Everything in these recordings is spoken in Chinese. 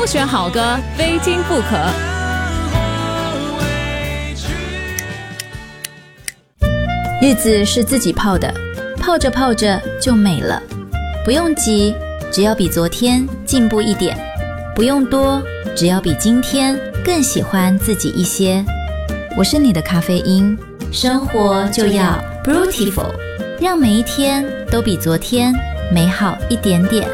选好歌，非听不可。 日子是自己泡的，泡着泡着就美了。不用急，只要比昨天进步一点；不用多，只要比今天更喜欢自己一些。我是你的咖啡因，生活就要 Brutiful， 让每一天都比昨天美好一点点。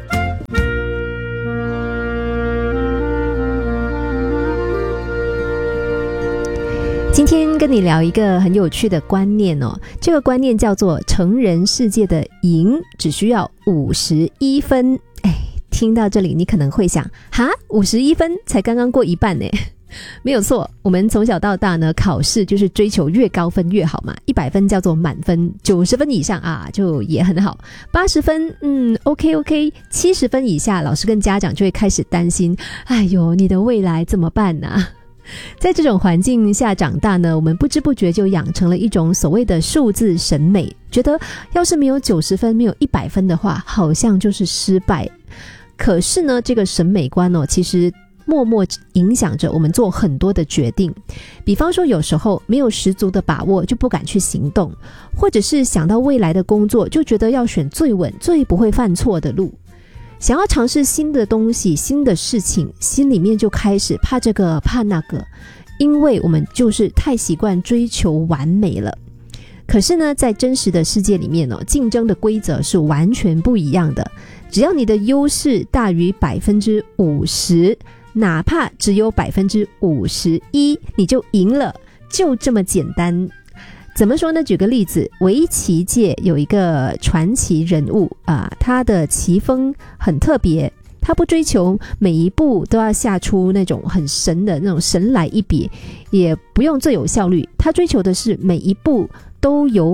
今天跟你聊一个很有趣的观念哦，这个观念叫做成人世界的赢只需要51分。听到这里你可能会想，哈，51分才刚刚过一半呢。没有错，我们从小到大呢，考试就是追求越高分越好嘛，100分叫做满分，90分以上啊就也很好，80分OK， 70分以下老师跟家长就会开始担心，哎呦，你的未来怎么办啊？在这种环境下长大呢，我们不知不觉就养成了一种所谓的数字审美，觉得要是没有90分没有100分的话，好像就是失败。可是呢，这个审美观其实默默影响着我们做很多的决定。比方说有时候没有十足的把握就不敢去行动，或者是想到未来的工作就觉得要选最稳最不会犯错的路。想要尝试新的东西新的事情，心里面就开始怕这个怕那个，因为我们就是太习惯追求完美了。可是呢，在真实的世界里面竞争的规则是完全不一样的。只要你的优势大于 50%， 哪怕只有 51%， 你就赢了，就这么简单。怎么说呢？举个例子，围棋界有一个传奇人物他的棋风很特别，他不追求每一步都要下出那种很神的那种神来一笔，也不用最有效率，他追求的是每一步都有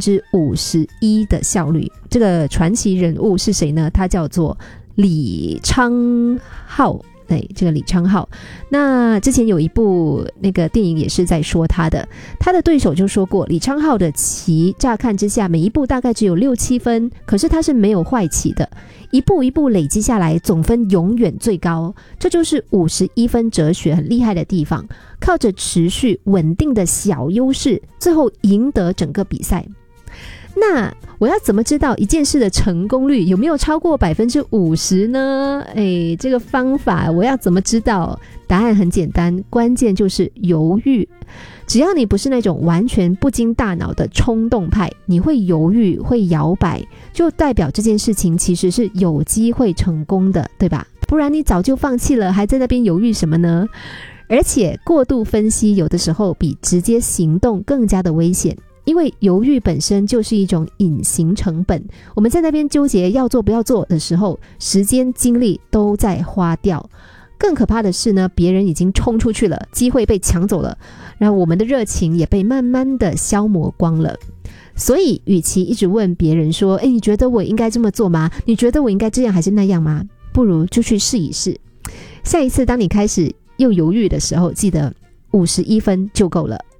51% 的效率。这个传奇人物是谁呢？他叫做李昌镐。这个李昌镐，那之前有一部那个电影也是在说他的对手就说过，李昌镐的棋乍看之下每一步大概只有6-7分，可是他是没有坏棋的，一步一步累积下来总分永远最高，这就是51分哲学很厉害的地方，靠着持续稳定的小优势，最后赢得整个比赛。那我要怎么知道一件事的成功率有没有超过 50% 呢？这个方法我要怎么知道？答案很简单，关键就是犹豫。只要你不是那种完全不经大脑的冲动派，你会犹豫会摇摆，就代表这件事情其实是有机会成功的，对吧？不然你早就放弃了，还在那边犹豫什么呢？而且过度分析有的时候比直接行动更加的危险，因为犹豫本身就是一种隐形成本，我们在那边纠结要做不要做的时候，时间精力都在花掉。更可怕的是呢，别人已经冲出去了，机会被抢走了，然后我们的热情也被慢慢的消磨光了。所以与其一直问别人说你觉得我应该这么做吗？你觉得我应该这样还是那样吗？不如就去试一试。下一次当你开始又犹豫的时候，记得51分就够了。